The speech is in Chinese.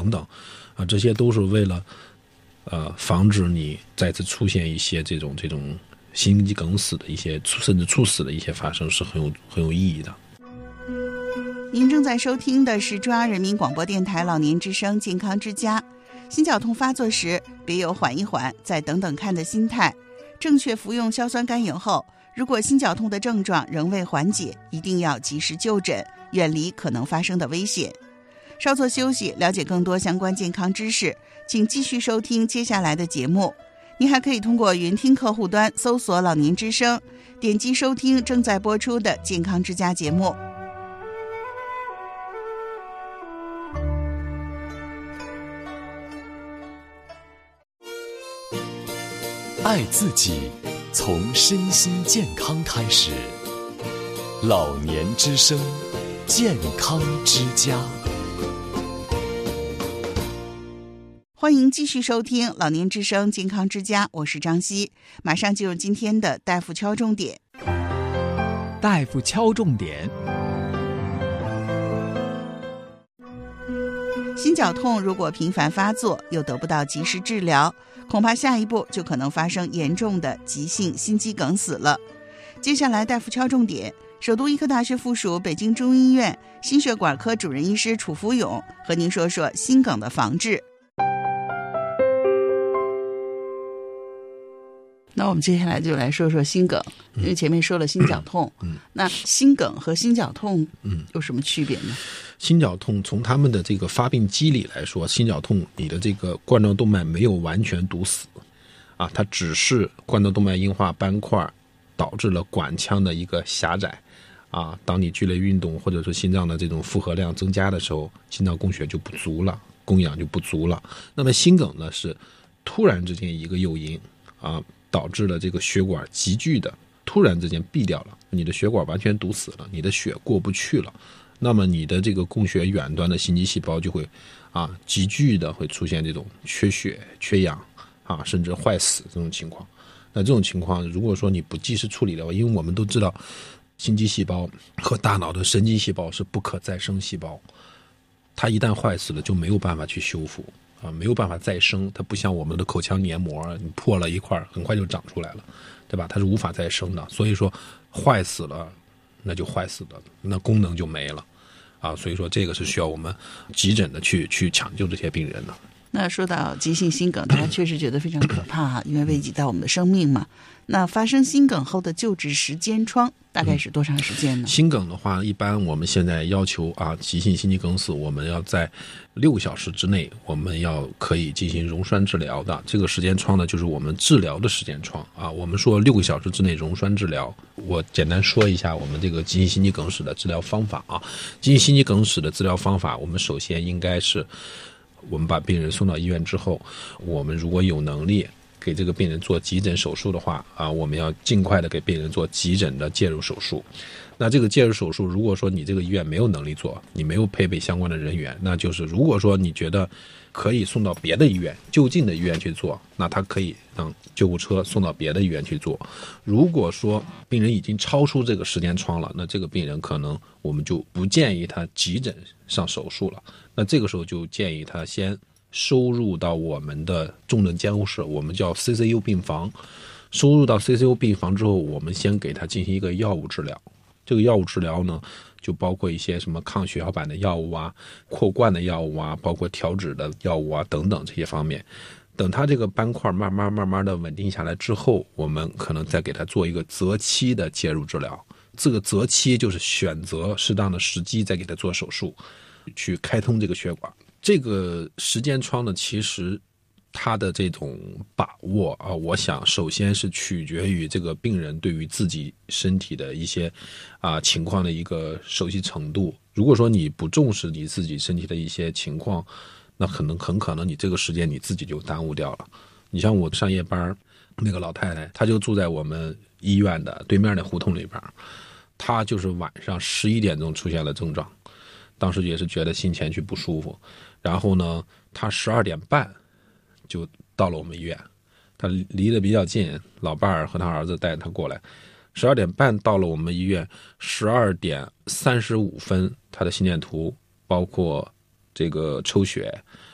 等等这些都是为了防止你再次出现一些这种心肌梗死的一些甚至猝死的一些发生，是很有意义的。 您正在收听的是中央人民广播电台老年之声健康之家。心绞痛发作时，别有缓一缓再等等看的心态，正确服用硝酸甘油后，如果心绞痛的症状仍未缓解，一定要及时就诊，远离可能发生的危险。稍作休息，了解更多相关健康知识，请继续收听接下来的节目。您还可以通过云听客户端搜索老年之声，点击收听正在播出的健康之家节目。 爱自己，从身心健康开始。老年之声，健康之家。 欢迎继续收听老年之声健康之家，我是张希。马上进入今天的大夫敲重点。 大夫敲重点。 心绞痛如果频繁发作，又得不到及时治疗，恐怕下一步就可能发生严重的急性心肌梗死了。接下来大夫敲重点，首都医科大学附属北京中医院心血管科主任医师楚福勇和您说说心梗的防治。那我们接下来就来说说心梗，因为前面说了心绞痛，那心梗和心绞痛有什么区别呢？ 心绞痛从他们的这个发病机理来说，心绞痛你的这个冠状动脉没有完全堵死它只是冠状动脉硬化斑块导致了管腔的一个狭窄当你剧烈运动或者说心脏的这种负荷量增加的时候，心脏供血就不足了，供氧就不足了。那么心梗呢，是突然之间一个诱因导致了这个血管急剧的突然之间闭掉了，你的血管完全堵死了，你的血过不去了，那么你的这个供血远端的心肌细胞就会急剧的会出现这种缺血缺氧甚至坏死这种情况。那这种情况如果说你不及时处理的话，因为我们都知道心肌细胞和大脑的神经细胞是不可再生细胞，它一旦坏死了就没有办法去修复没有办法再生，它不像我们的口腔黏膜，你破了一块很快就长出来了，对吧？它是无法再生的，所以说坏死了那就坏死了，那功能就没了所以说这个是需要我们急诊的去抢救这些病人的。 那说到急性心梗，大家确实觉得非常可怕因为危及到我们的生命嘛。那发生心梗后的救治时间窗大概是多长时间呢？ 心梗的话，一般我们现在要求急性心肌梗死，我们要在6个小时之内，我们要可以进行溶栓治疗的。这个时间窗呢，就是我们治疗的时间窗我们说6个小时之内溶栓治疗。我简单说一下我们这个急性心肌梗死的治疗方法急性心肌梗死的治疗方法，我们首先应该是我们把病人送到医院之后，我们如果有能力给这个病人做急诊手术的话我们要尽快的给病人做急诊的介入手术。那这个介入手术，如果说你这个医院没有能力做，你没有配备相关的人员，那就是如果说你觉得可以送到别的医院就近的医院去做，那他可以让救护车送到别的医院去做。如果说病人已经超出这个时间窗了，那这个病人可能我们就不建议他急诊上手术了，那这个时候就建议他先收入到我们的重症监护室，我们叫 CCU 病房。收入到 CCU 病房之后，我们先给他进行一个药物治疗。这个药物治疗呢，就包括一些什么抗血小板的药物扩灌的药物包括调脂的药物等等这些方面。等他这个斑块慢慢的稳定下来之后，我们可能再给他做一个择期的介入治疗。这个择期就是选择适当的时机再给他做手术，去开通这个血管。这个时间窗呢，其实它的这种把握我想首先是取决于这个病人对于自己身体的一些情况的一个熟悉程度。如果说你不重视你自己身体的一些情况，那很可能你这个时间你自己就耽误掉了。你像我上夜班那个老太太，她就住在我们医院的对面的胡同里边，她就是晚上11点钟出现了症状，当时也是觉得心前区不舒服，然后呢她12点半就到了我们医院，他离得比较近，老伴儿和他儿子带他过来，12点半到了我们医院，12点35分他的心电图包括这个抽血